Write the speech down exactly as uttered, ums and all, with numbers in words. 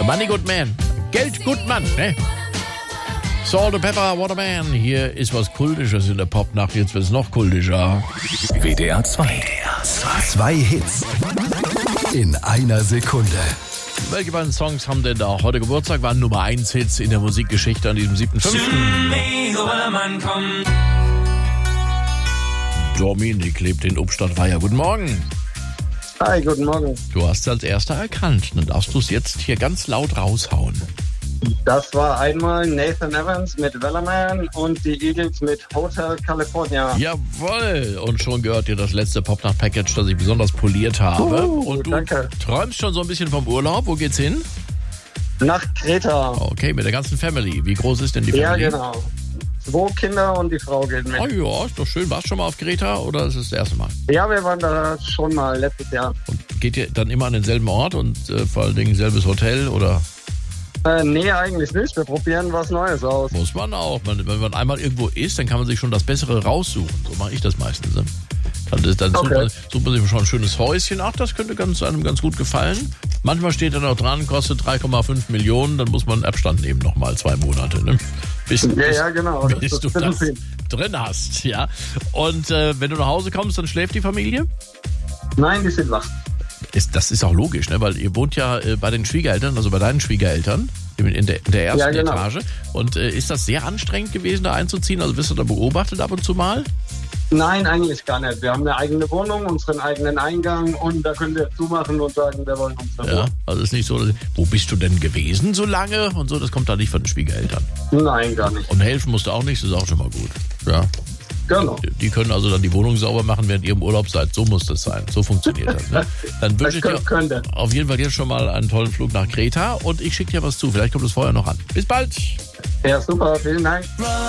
Money Good Man. Geld Good Mann, ne? Salt and Pepper, What a Man. Hier ist was Kultisches in der Popnacht. Jetzt wird es noch kultischer. W D R zwei. W D R zwei. Zwei Hits in einer Sekunde. Welche beiden Songs haben denn da heute Geburtstag? Waren Nummer eins Hits in der Musikgeschichte an diesem siebten fünften Dominik lebt in Obstadtweier. Guten Morgen. Hi, guten Morgen. Du hast es als erster erkannt. Dann darfst du es jetzt hier ganz laut raushauen. Das war einmal Nathan Evans mit Wellerman und die Eagles mit Hotel California. Jawohl. Und schon gehört dir das letzte Popnacht-Package, das ich besonders poliert habe. Uh, und du danke. träumst schon so ein bisschen vom Urlaub. Wo geht's hin? Nach Kreta. Okay, mit der ganzen Family. Wie groß ist denn die Family? Ja, genau. Zwei Kinder und die Frau geht mit. Oh ja, ist doch schön. Warst du schon mal auf Kreta oder ist es das erste Mal? Ja, wir waren da schon mal letztes Jahr. Und geht ihr dann immer an denselben Ort und äh, vor allen Dingen selbes Hotel oder? Äh, nee, eigentlich nicht. Wir probieren was Neues aus. Muss man auch. Man, wenn man einmal irgendwo ist, dann kann man sich schon das Bessere raussuchen. So mache ich das meistens. Ne? Dann, ist, dann Okay. sucht, man, sucht man sich schon ein schönes Häuschen. Ach, das könnte ganz, einem ganz gut gefallen. Manchmal steht dann auch dran, kostet drei Komma fünf Millionen. Dann muss man Abstand nehmen, nochmal zwei Monate. Ne? Bis, Ja, bis, ja, genau. Bis Das du ist ein das bisschen drin hast. Ja. Und äh, wenn du nach Hause kommst, dann schläft die Familie? Nein, die sind wach. Ist, das ist auch logisch, ne? Weil ihr wohnt ja äh, bei den Schwiegereltern, also bei deinen Schwiegereltern. In der, in der ersten Ja, genau. Etage. Und äh, ist das sehr anstrengend gewesen, da einzuziehen? Also wirst du da beobachtet ab und zu mal? Nein, eigentlich gar nicht. Wir haben eine eigene Wohnung, unseren eigenen Eingang und da könnt ihr zumachen und sagen, wir wollen unsere Ja, Wohnung. also ist nicht so, dass, wo bist du denn gewesen so lange? Und so, das kommt da nicht von den Schwiegereltern. Nein, gar nicht. Und helfen musst du auch nicht, das ist auch schon mal gut. Ja. Genau. Die, die können also dann die Wohnung sauber machen, während ihr im Urlaub seid. So muss das sein. So funktioniert das. Ne? Dann wünsche ich dir könnte. auf jeden Fall jetzt schon mal einen tollen Flug nach Kreta und ich schicke dir was zu. Vielleicht kommt es vorher noch an. Bis bald! Ja, super. Vielen Dank.